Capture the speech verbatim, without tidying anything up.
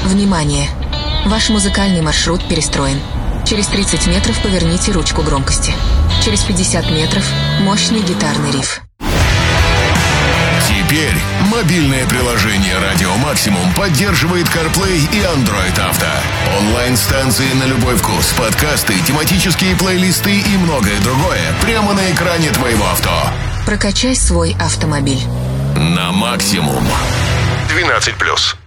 Внимание! Ваш музыкальный маршрут перестроен. Через тридцать метров поверните ручку громкости. Через пятьдесят метров мощный гитарный риф. Теперь мобильное приложение «Радио Максимум» поддерживает CarPlay и Android Auto. Онлайн-станции на любой вкус, подкасты, тематические плейлисты и многое другое прямо на экране твоего авто. Прокачай свой автомобиль. На максимум. двенадцать плюс.